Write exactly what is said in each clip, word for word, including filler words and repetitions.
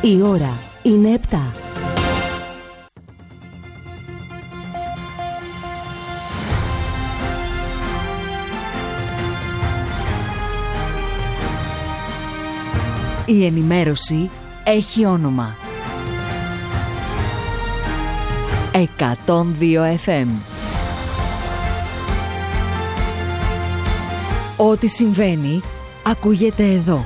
Η ώρα είναι επτά. Η ενημέρωση έχει όνομα. εκατόν δύο εφ εμ. Ό,τι συμβαίνει ακούγεται εδώ.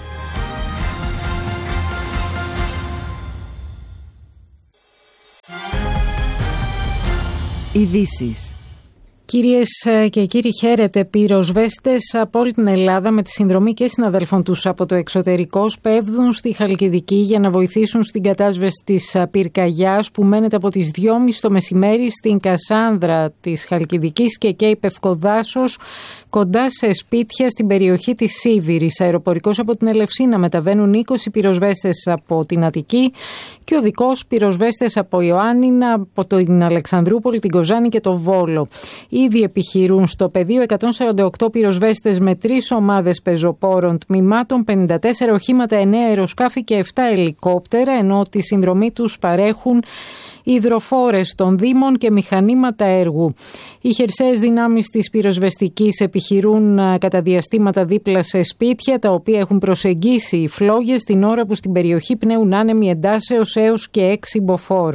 Ειδήσεις. Κυρίες και κύριοι, χαίρετε. Πυροσβέστες από όλη την Ελλάδα με τη συνδρομή και συναδέλφων τους από το εξωτερικό σπέβδουν στη Χαλκιδική για να βοηθήσουν στην κατάσβεση της πυρκαγιάς που μένεται από τις δυόμιση το μεσημέρι στην Κασάνδρα της Χαλκιδικής και καίει Πευκοδάσος κοντά σε σπίτια στην περιοχή της Σίβηρης. Αεροπορικός από την Ελευσίνα μεταβαίνουν είκοσι πυροσβέστες από την Αττική και οδικός πυροσβέστες από Ιωάννινα, από την Αλεξανδρούπολη, την Κοζάνη και το Βόλο. Ήδη επιχειρούν στο πεδίο εκατόν σαράντα οκτώ πυροσβέστες με τρεις ομάδες πεζοπόρων τμήματων, πενήντα τέσσερα οχήματα, εννέα αεροσκάφη και επτά ελικόπτερα, ενώ τη συνδρομή τους παρέχουν υδροφόρες των Δήμων και μηχανήματα έργου. Οι χερσαίες δυνάμεις της πυροσβεστικής επιχειρούν κατά διαστήματα δίπλα σε σπίτια τα οποία έχουν προσεγγίσει οι φλόγες την ώρα που στην περιοχή πνέουν άνεμοι εντάσεως έως και έξι μποφόρ.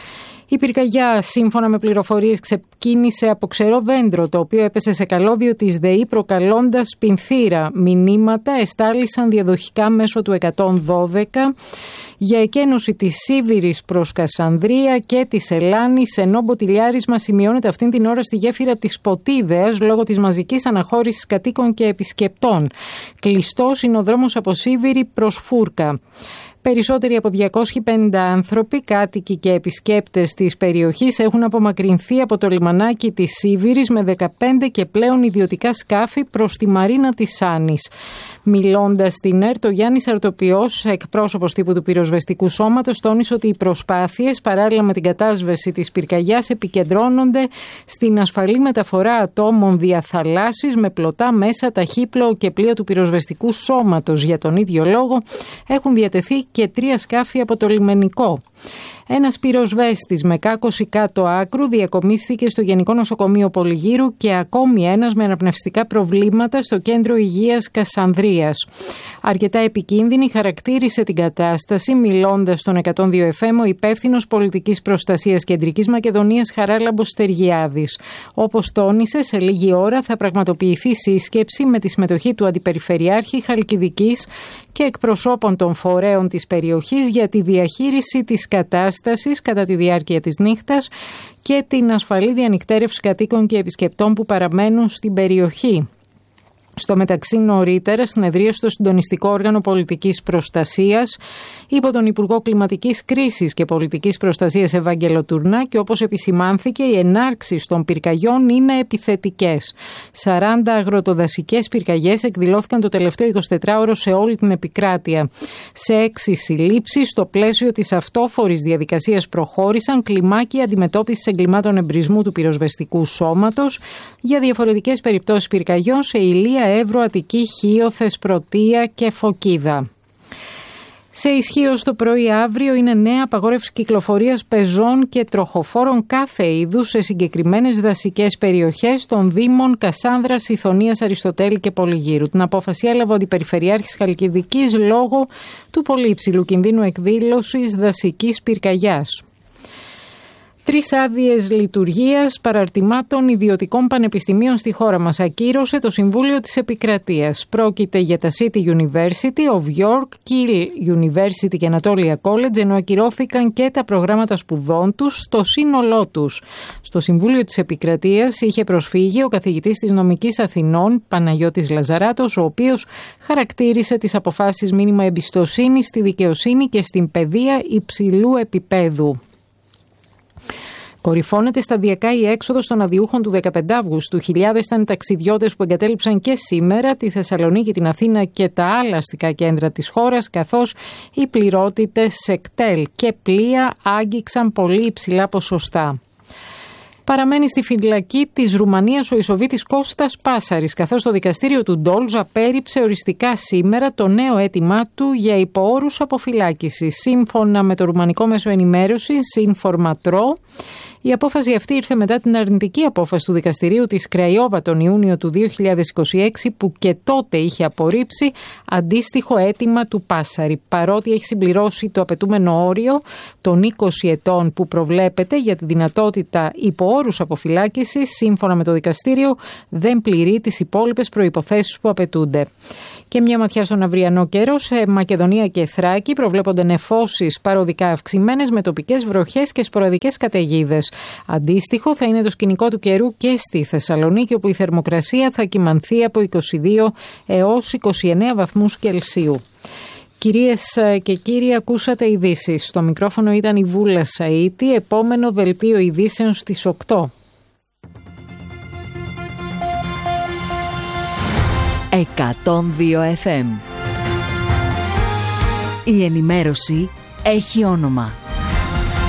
Η πυρκαγιά, σύμφωνα με πληροφορίες, ξεκίνησε από ξερό δέντρο, το οποίο έπεσε σε καλώδιο της ΔΕΗ προκαλώντας πινθήρα. Μηνύματα εστάλησαν διαδοχικά μέσω του εκατόν δώδεκα για εκένωση της Σίβηρης προς Κασανδρία και της Ελλάνης, ενώ μποτιλιάρισμα σημειώνεται αυτήν την ώρα στη γέφυρα της Ποτίδεας λόγω της μαζικής αναχώρησης κατοίκων και επισκεπτών. Κλειστός είναι ο δρόμος από Σίβηρη προς Φούρκα. Περισσότεροι από διακόσιοι πενήντα άνθρωποι, κάτοικοι και επισκέπτες της περιοχής έχουν απομακρυνθεί από το λιμανάκι της Σίβηρης με δεκαπέντε και πλέον ιδιωτικά σκάφη προς τη Μαρίνα της Άνης. Μιλώντας στην ΕΡΤ, ο Γιάννης Αρτοπιός, εκπρόσωπος τύπου του πυροσβεστικού σώματος, τόνισε ότι οι προσπάθειες παράλληλα με την κατάσβεση της πυρκαγιάς επικεντρώνονται στην ασφαλή μεταφορά ατόμων δια θαλάσσης με πλωτά μέσα, ταχύπλοο και πλοία του πυροσβεστικού σώματος. Για τον ίδιο λόγο έχουν διατεθεί και τρία σκάφη από το λιμενικό. Ένας πυροσβέστης με κάκωση κάτω άκρου διακομίστηκε στο Γενικό Νοσοκομείο Πολυγύρου και ακόμη ένας με αναπνευστικά προβλήματα στο Κέντρο Υγείας Κασανδρίας. Αρκετά επικίνδυνη χαρακτήρισε την κατάσταση, μιλώντας στον εκατόν δύο εφ εμ ο υπεύθυνος πολιτικής προστασίας Κεντρικής Μακεδονίας Χαράλαμπος Στεργιάδης. Όπως τόνισε, σε λίγη ώρα θα πραγματοποιηθεί σύσκεψη με τη συμμετοχή του Αντιπεριφερειάρχη Χαλκιδικής και εκπροσώπων των φορέων της περιοχής για τη διαχείριση της κατάστασης κατά τη διάρκεια της νύχτας και την ασφαλή διανυκτέρευση κατοίκων και επισκεπτών που παραμένουν στην περιοχή. Στο μεταξύ, νωρίτερα συνεδρίασε στο Συντονιστικό Όργανο Πολιτικής Προστασίας υπό τον Υπουργό Κλιματικής Κρίσης και Πολιτικής Προστασίας Ευάγγελο Τουρνά και όπως επισημάνθηκε, οι ενάρξεις των πυρκαγιών είναι επιθετικές. σαράντα αγροτοδασικές πυρκαγιές εκδηλώθηκαν το τελευταίο εικοσιτετράωρο σε όλη την επικράτεια. Σε έξι συλλήψεις στο πλαίσιο της αυτόφορης διαδικασίας προχώρησαν κλιμάκια αντιμετώπισης εγκλημάτων εμπρισμού του πυροσβεστικού σώματος για διαφορετικές περιπτώσεις πυρκαγιών σε Ηλία, Εύρο, Αττική, Χίο, Θεσπρωτεία και Φωκίδα. Σε ισχύω το πρωί αύριο είναι νέα απαγόρευση κυκλοφορίας πεζών και τροχοφόρων κάθε είδους σε συγκεκριμένες δασικές περιοχές των Δήμων Κασάνδρας, Ιθωνίας, Αριστοτέλη και Πολυγύρου. Την απόφαση έλαβε ο Αντιπεριφερειάρχης Χαλκιδικής λόγω του πολύ υψηλού κινδύνου εκδήλωσης δασικής πυρκαγιάς. Τρεις άδειες λειτουργίας παραρτημάτων ιδιωτικών πανεπιστημίων στη χώρα μας ακύρωσε το Συμβούλιο της Επικρατείας. Πρόκειται για τα City University of York, Kiel University και Anatolia College, ενώ ακυρώθηκαν και τα προγράμματα σπουδών τους στο σύνολό τους. Στο Συμβούλιο της Επικρατείας είχε προσφύγει ο καθηγητής της Νομικής Αθηνών, Παναγιώτης Λαζαράτος, ο οποίος χαρακτήρισε τις αποφάσεις μήνυμα εμπιστοσύνη στη δικαιοσύνη και στην παιδεία υψηλού επίπεδου. Κορυφώνεται σταδιακά η έξοδος των αδειούχων του δεκαπέντε Αυγούστου. Χιλιάδες ήταν οι ταξιδιώτες που εγκατέλειψαν και σήμερα τη Θεσσαλονίκη, την Αθήνα και τα άλλα αστικά κέντρα της χώρας, καθώς οι πληρότητες σε κτέλ και πλοία άγγιξαν πολύ υψηλά ποσοστά. Παραμένει στη φυλακή της Ρουμανίας ο Ισοβίτης Κώστας Πάσαρης, καθώς το δικαστήριο του Ντόλζ απέρριψε οριστικά σήμερα το νέο αίτημά του για υποόρους αποφυλάκησης. Σύμφωνα με το ρουμανικό μέσο ενημέρωσης Informatro, η απόφαση αυτή ήρθε μετά την αρνητική απόφαση του δικαστηρίου της Κραϊόβα τον Ιούνιο του δύο χιλιάδες είκοσι έξι, που και τότε είχε απορρίψει αντίστοιχο αίτημα του Πάσαρη, παρότι έχει συμπληρώσει το απαιτούμενο όριο των είκοσι ετών που προβλέπεται για τη δυνατότητα υποόρους αποφυλάκησης. Σύμφωνα με το δικαστήριο, δεν πληρεί τις υπόλοιπες προϋποθέσεις που απαιτούνται. Και μια ματιά στον αυριανό καιρό. Σε Μακεδονία και Θράκη προβλέπονται νεφώσεις παροδικά αυξημένες με τοπικές βροχές και σποραδικές καταιγίδες. Αντίστοιχο θα είναι το σκηνικό του καιρού και στη Θεσσαλονίκη, όπου η θερμοκρασία θα κυμανθεί από είκοσι δύο έως είκοσι εννέα βαθμούς Κελσίου. Κυρίες και κύριοι, ακούσατε ειδήσεις. Στο μικρόφωνο ήταν η Βούλα Σαΐτη. Επόμενο δελτίο ειδήσεων στις οκτώ. εκατόν δύο εφ εμ. Η ενημέρωση έχει όνομα.